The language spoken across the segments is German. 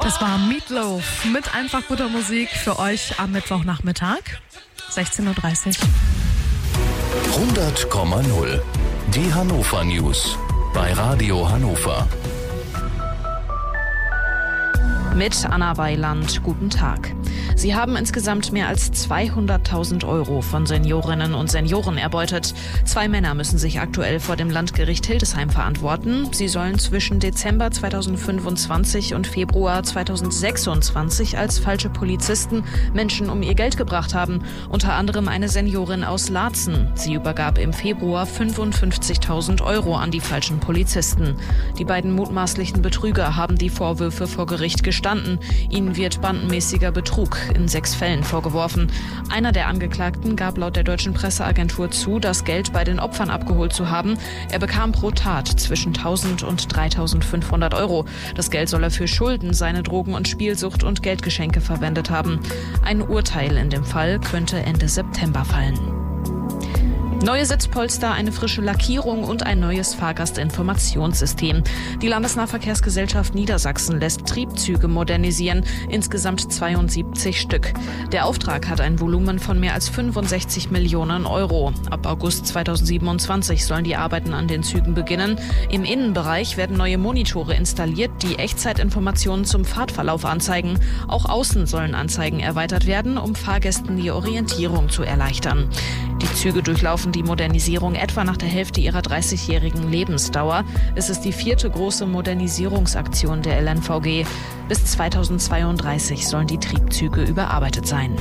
Das war Meatloaf mit einfach guter Musik für euch am Mittwochnachmittag, 16:30 Uhr. 100,0. Die Hannover News bei Radio Hannover. Mit Anna Weiland, guten Tag. Sie haben insgesamt mehr als 200.000 € von Seniorinnen und Senioren erbeutet. 2 Männer müssen sich aktuell vor dem Landgericht Hildesheim verantworten. Sie sollen zwischen Dezember 2025 und Februar 2026 als falsche Polizisten Menschen um ihr Geld gebracht haben. Unter anderem eine Seniorin aus Laatzen. Sie übergab im Februar 55.000 € an die falschen Polizisten. Die beiden mutmaßlichen Betrüger haben die Vorwürfe vor Gericht gestanden. Ihnen wird bandenmäßiger Betrug in 6 Fällen vorgeworfen. Einer der Angeklagten gab laut der deutschen Presseagentur zu, das Geld bei den Opfern abgeholt zu haben. Er bekam pro Tat zwischen 1.000 und 3.500 €. Das Geld soll er für Schulden, seine Drogen- und Spielsucht und Geldgeschenke verwendet haben. Ein Urteil in dem Fall könnte Ende September fallen. Neue Sitzpolster, eine frische Lackierung und ein neues Fahrgastinformationssystem. Die Landesnahverkehrsgesellschaft Niedersachsen lässt Triebzüge modernisieren, insgesamt 72 Stück. Der Auftrag hat ein Volumen von mehr als 65 Millionen €. Ab August 2027 sollen die Arbeiten an den Zügen beginnen. Im Innenbereich werden neue Monitore installiert, die Echtzeitinformationen zum Fahrtverlauf anzeigen. Auch außen sollen Anzeigen erweitert werden, um Fahrgästen die Orientierung zu erleichtern. Die Züge durchlaufen die Modernisierung etwa nach der Hälfte ihrer 30-jährigen Lebensdauer. Es ist die 4. große Modernisierungsaktion der LNVG. Bis 2032 sollen die Triebzüge überarbeitet sein.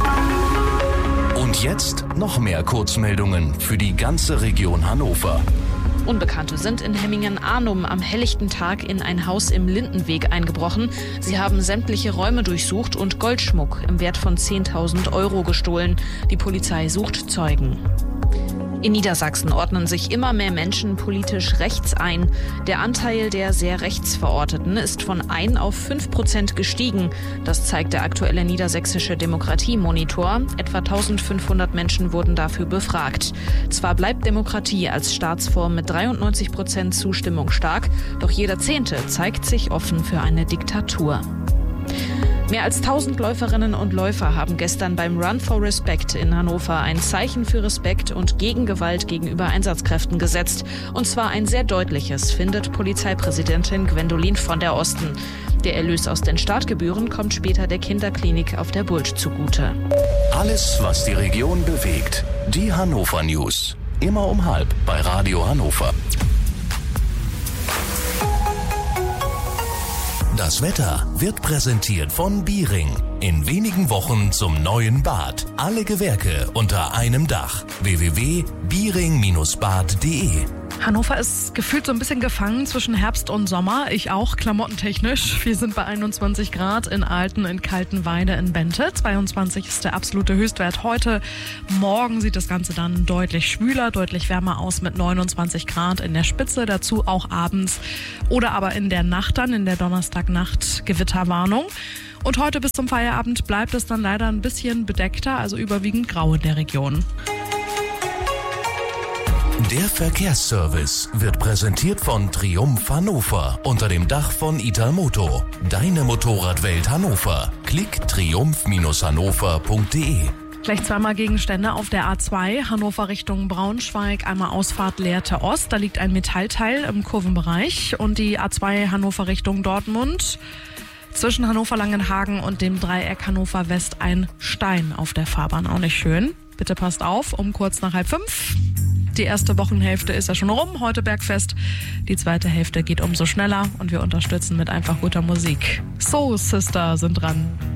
Und jetzt noch mehr Kurzmeldungen für die ganze Region Hannover. Unbekannte sind in Hemmingen-Arnum am helllichten Tag in ein Haus im Lindenweg eingebrochen. Sie haben sämtliche Räume durchsucht und Goldschmuck im Wert von 10.000 € gestohlen. Die Polizei sucht Zeugen. In Niedersachsen ordnen sich immer mehr Menschen politisch rechts ein. Der Anteil der sehr rechts Verorteten ist von 1 auf 5% gestiegen. Das zeigt der aktuelle niedersächsische Demokratiemonitor. Etwa 1.500 Menschen wurden dafür befragt. Zwar bleibt Demokratie als Staatsform mit 93% Zustimmung stark, doch jeder Zehnte zeigt sich offen für eine Diktatur. Mehr als 1.000 Läuferinnen und Läufer haben gestern beim Run for Respect in Hannover ein Zeichen für Respekt und gegen Gewalt gegenüber Einsatzkräften gesetzt. Und zwar ein sehr deutliches, findet Polizeipräsidentin Gwendolin von der Osten. Der Erlös aus den Startgebühren kommt später der Kinderklinik auf der Bult zugute. Alles, was die Region bewegt. Die Hannover News. Immer um 12:30 bei Radio Hannover. Das Wetter wird präsentiert von Biering. In wenigen Wochen zum neuen Bad. Alle Gewerke unter einem Dach. www.biering-bad.de. Hannover ist gefühlt so ein bisschen gefangen zwischen Herbst und Sommer. Ich auch, klamottentechnisch. Wir sind bei 21 Grad in Alten, in Kaltenweide, in Bente. 22 ist der absolute Höchstwert heute. Morgen sieht das Ganze dann deutlich schwüler, deutlich wärmer aus mit 29 Grad in der Spitze. Dazu auch abends oder aber in der Nacht dann, in der Donnerstagnacht Gewitterwarnung. Und heute bis zum Feierabend bleibt es dann leider ein bisschen bedeckter, also überwiegend grau in der Region. Der Verkehrsservice wird präsentiert von Triumph Hannover unter dem Dach von Italmoto. Deine Motorradwelt Hannover. Klick triumph-hannover.de. Gleich zweimal Gegenstände auf der A2, Hannover Richtung Braunschweig, einmal Ausfahrt Lehrte Ost. Da liegt ein Metallteil im Kurvenbereich. Und die A2 Hannover Richtung Dortmund. Zwischen Hannover-Langenhagen und dem Dreieck Hannover West ein Stein auf der Fahrbahn. Auch nicht schön. Bitte passt auf, um kurz nach 4:30. Die erste Wochenhälfte ist ja schon rum, heute Bergfest. Die zweite Hälfte geht umso schneller und wir unterstützen mit einfach guter Musik. Soul Sister sind dran.